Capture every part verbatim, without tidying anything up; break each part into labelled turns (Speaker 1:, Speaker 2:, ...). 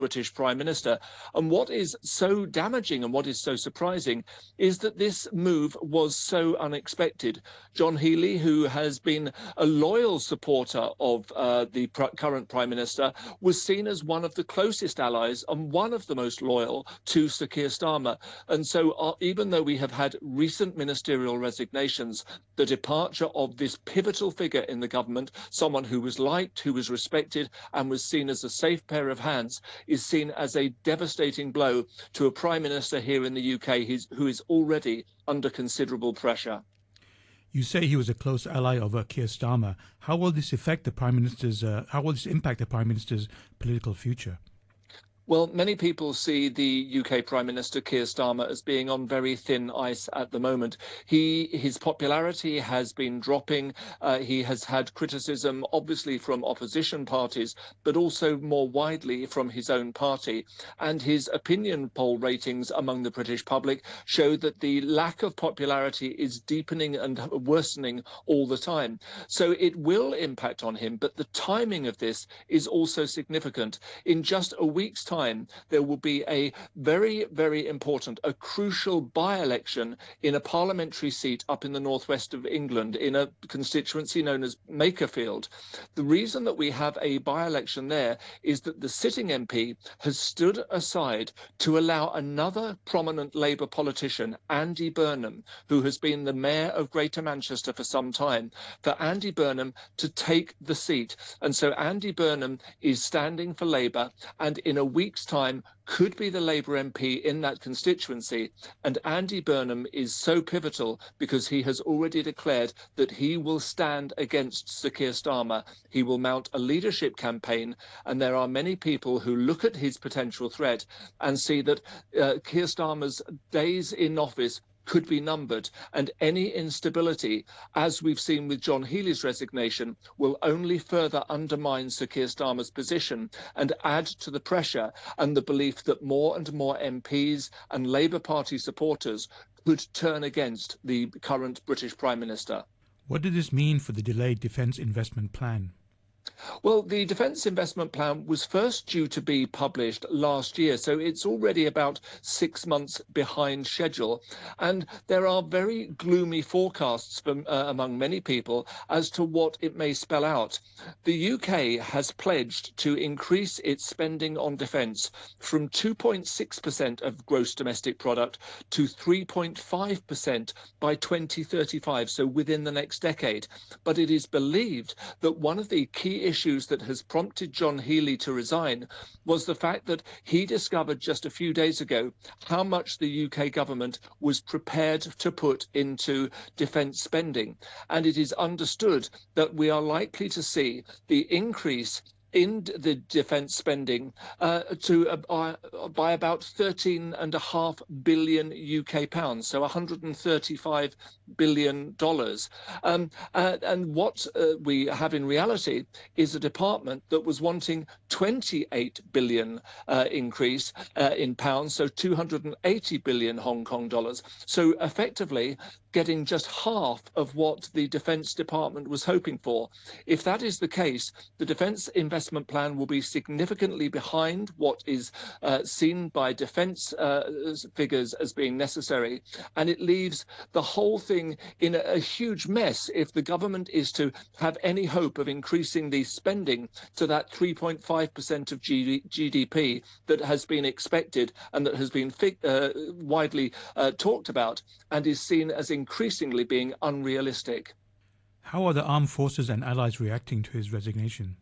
Speaker 1: British Prime Minister. And what is so damaging and what is so surprising is that this move was so unexpected. John Healey, who has been a loyal supporter of uh, the pr current Prime Minister, was seen as one of the closest allies and one of the most loyal to Sir Keir Starmer. And so uh, even though we have had recent ministerial resignations, the departure of this pivotal figure in the government, someone who was liked, who was respected and was seen as a safe pair of hands, is seen as a devastating blow to a Prime Minister here in the U K who is already under considerable pressure.
Speaker 2: You say he was a close ally of uh, Keir Starmer. How will this affect the Prime Minister's, uh, how will this impact the Prime Minister's political future?
Speaker 1: Well, many people see the U K Prime Minister Keir Starmer as being on very thin ice at the moment. He, his popularity has been dropping. Uh, he has had criticism, obviously, from opposition parties, but also more widely from his own party. And his opinion poll ratings among the British public show that the lack of popularity is deepening and worsening all the time. So it will impact on him, but the timing of this is also significant. In just a week's time, there will be a very, very important, a crucial by-election in a parliamentary seat up in the northwest of England, in a constituency known as Makerfield. The reason that we have a by-election there is that the sitting M P has stood aside to allow another prominent Labour politician, Andy Burnham, who has been the mayor of Greater Manchester for some time, for Andy Burnham to take the seat. And so Andy Burnham is standing for Labour, and in a week's time could be the Labour M P in that constituency. And Andy Burnham is so pivotal because he has already declared that he will stand against Sir Keir Starmer. He will mount a leadership campaign, and there are many people who look at his potential threat and see that uh, Keir Starmer's days in office could be numbered, and any instability, as we've seen with John Healey's resignation, will only further undermine Sir Keir Starmer's position and add to the pressure and the belief that more and more M Ps and Labour Party supporters could turn against the current British Prime Minister.
Speaker 2: What did this mean for the delayed defence investment plan?
Speaker 1: Well, the Defence Investment Plan was first due to be published last year, so it's already about six months behind schedule. And there are very gloomy forecasts from, uh, among many people as to what it may spell out. The U K has pledged to increase its spending on defence from two point six percent of gross domestic product to three point five percent by twenty thirty-five, so within the next decade. But it is believed that one of the key issues that has prompted John Healey to resign was the fact that he discovered just a few days ago how much the U K government was prepared to put into defence spending. And it is understood that we are likely to see the increase in the defence spending uh, to uh, by about thirteen and a half billion U K pounds, so one hundred thirty-five billion dollars. Um, uh, and what uh, we have in reality is a department that was wanting twenty-eight billion uh, increase uh, in pounds, so two hundred eighty billion Hong Kong dollars. So effectively getting just half of what the Defence Department was hoping for. If that is the case, the Defence Investment Plan will be significantly behind what is uh, seen by defence uh, figures as being necessary, and it leaves the whole thing in a, a huge mess if the government is to have any hope of increasing the spending to that three point five percent of G D P that has been expected and that has been uh, widely uh, talked about and is seen as increasingly being unrealistic.
Speaker 2: How are the armed forces and allies reacting to his resignation?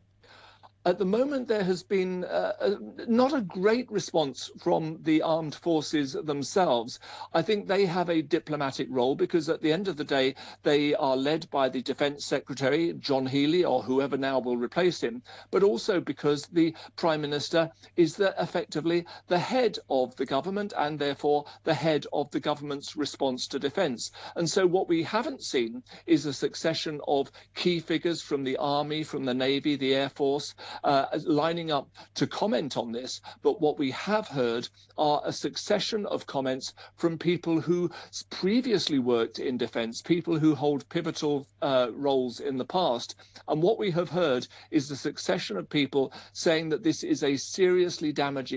Speaker 1: At the moment, there has been uh, a, not a great response from the armed forces themselves. I think they have a diplomatic role because at the end of the day, they are led by the Defence Secretary, John Healey, or whoever now will replace him, but also because the Prime Minister is the, effectively the head of the government and therefore the head of the government's response to defence. And so what we haven't seen is a succession of key figures from the Army, from the Navy, the Air Force, uh, lining up to comment on this. But what we have heard are a succession of comments from people who previously worked in defence, people who hold pivotal uh, roles in the past. And what we have heard is the succession of people saying that this is a seriously damaging